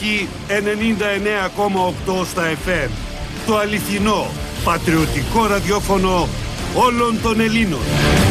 Θεσσαλονίκη 99,8 στα FM. Το αληθινό, πατριωτικό ραδιόφωνο όλων των Ελλήνων.